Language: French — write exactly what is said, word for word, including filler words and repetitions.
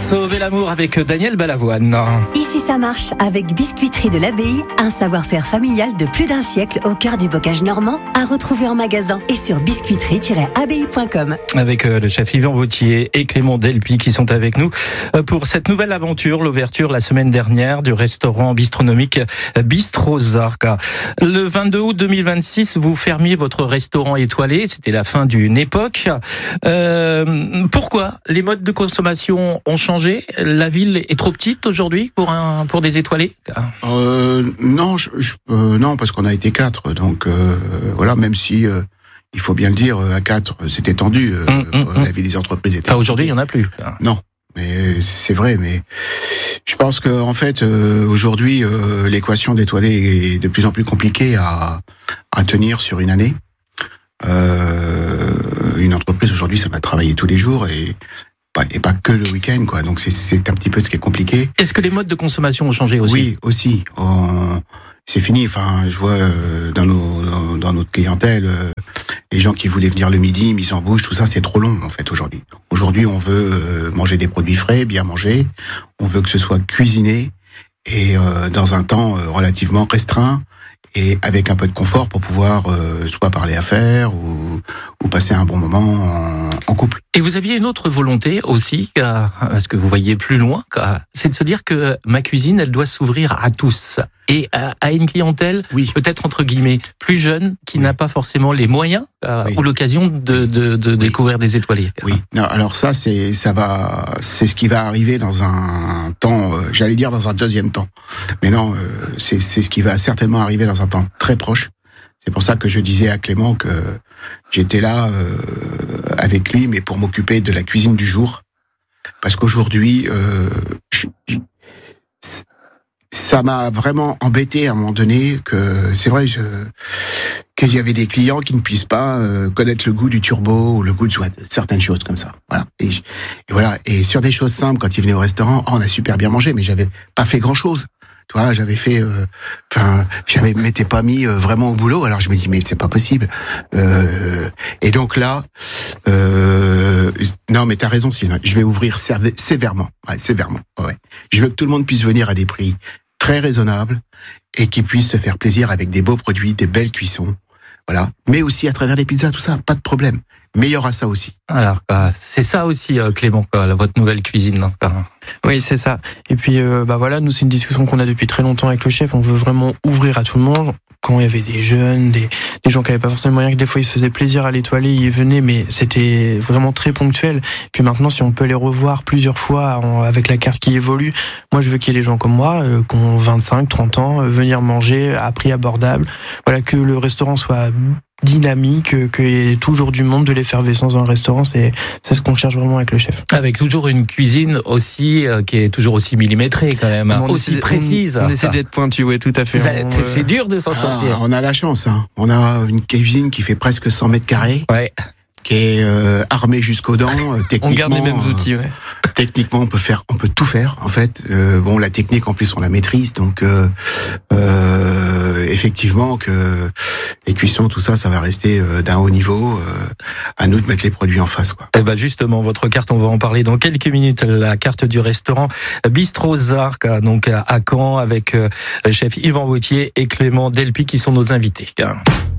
Sauver l'amour avec Daniel Balavoine. Ici ça marche avec Biscuiterie de l'Abbaye, un savoir-faire familial de plus d'un siècle au cœur du bocage normand, à retrouver en magasin et sur biscuiterie tiret abbaye point com. Avec le chef Yvan Vautier et Clément Delpy qui sont avec nous pour cette nouvelle aventure, l'ouverture la semaine dernière du restaurant bistronomique Bistro Zarka. Le vingt-deux août deux mille vingt-six, vous fermiez votre restaurant étoilé, c'était la fin d'une époque. Euh, pourquoi les modes de consommation ont changé? La ville est trop petite aujourd'hui pour un pour des étoilés? euh, Non, je, je, euh, non, parce qu'on a été quatre, donc euh, voilà. Même si euh, il faut bien le dire, à quatre, c'était tendu. Euh, mmh, mmh, la vie des entreprises était. Enfin, aujourd'hui, il y en a plus. Non, mais c'est vrai. Mais je pense que en fait, euh, aujourd'hui, euh, l'équation d'étoilés est de plus en plus compliquée à à tenir sur une année. Euh, une entreprise aujourd'hui, ça va travailler tous les jours et et pas que le week-end, quoi. Donc c'est, c'est un petit peu ce qui est compliqué. Est-ce que les modes de consommation ont changé aussi? Oui, aussi. On... C'est fini. Enfin, je vois euh, dans nos dans notre clientèle, euh, les gens qui voulaient venir le midi, mise en bouche, tout ça, c'est trop long en fait aujourd'hui. Aujourd'hui, on veut euh, manger des produits frais, bien manger. On veut que ce soit cuisiné et euh, dans un temps euh, relativement restreint et avec un peu de confort pour pouvoir euh, soit parler affaires ou ou passer un bon moment en, en couple. Et vous aviez une autre volonté aussi, parce que vous voyez plus loin, c'est de se dire que ma cuisine, elle doit s'ouvrir à tous et à, à une clientèle, oui, peut-être entre guillemets plus jeune, qui oui, n'a pas forcément les moyens euh, oui, ou l'occasion de, de, de oui, découvrir des étoilés. Oui. Non, alors ça, c'est ça va, c'est ce qui va arriver dans un temps, euh, j'allais dire dans un deuxième temps, mais non, euh, c'est c'est ce qui va certainement arriver dans un temps très proche. C'est pour ça que je disais à Clément que j'étais là euh, avec lui, mais pour m'occuper de la cuisine du jour. Parce qu'aujourd'hui, euh, je, je, ça m'a vraiment embêté à un moment donné que, c'est vrai, je, qu'il y avait des clients qui ne puissent pas euh, connaître le goût du turbo ou le goût de certaines choses comme ça. Voilà. Et, et voilà. Et sur des choses simples, quand ils venaient au restaurant, oh, on a super bien mangé, mais j'avais pas fait grand chose. Tu vois, j'avais fait, enfin, euh, j'avais m'étais pas mis euh, vraiment au boulot. Alors je me dis mais c'est pas possible. Euh, et donc là, euh, non mais t'as raison Sylvain. Je vais ouvrir serv- sévèrement, ouais, sévèrement. Ouais. Je veux que tout le monde puisse venir à des prix très raisonnables et qu'ils puissent se faire plaisir avec des beaux produits, des belles cuissons, voilà. Mais aussi à travers les pizzas, tout ça, pas de problème. Mais il y aura ça aussi. Alors, c'est ça aussi, Clément, votre nouvelle cuisine. Oui, c'est ça. Et puis, euh, bah voilà, nous, c'est une discussion qu'on a depuis très longtemps avec le chef. On veut vraiment ouvrir à tout le monde. Quand il y avait des jeunes, des, des gens qui n'avaient pas forcément moyen, que des fois ils se faisaient plaisir à l'étoilé, ils y venaient, mais c'était vraiment très ponctuel. Puis maintenant, si on peut les revoir plusieurs fois en, avec la carte qui évolue, moi je veux qu'il y ait des gens comme moi, euh, qui ont vingt-cinq, trente ans, euh, venir manger à prix abordable. Voilà, que le restaurant soit dynamique, qu'il y ait toujours du monde, de l'effervescence dans le restaurant, c'est, c'est ce qu'on cherche vraiment avec le chef. Avec toujours une cuisine aussi, euh, qui est toujours aussi millimétrée quand même, hein, aussi essaie, précise. On, on essaie d'être pointu, oui, tout à fait. Ça, on, c'est, euh... c'est dur de s'en ah, sortir. On a la chance, hein. On a une cuisine qui fait presque cent mètres carrés. Ouais. Qui est euh, armée jusqu'aux dents. Euh, techniquement, on garde les mêmes outils, ouais. Euh, techniquement, on peut faire, on peut tout faire en fait. Euh, bon, la technique en plus, on la maîtrise, donc euh, euh, effectivement que les cuissons, tout ça, ça va rester euh, d'un haut niveau. Euh, à nous de mettre les produits en face, quoi. Et ben justement, votre carte, on va en parler dans quelques minutes. La carte du restaurant Bistro Zarka, donc à Caen, avec euh, chef Yvan Vautier et Clément Delpy qui sont nos invités.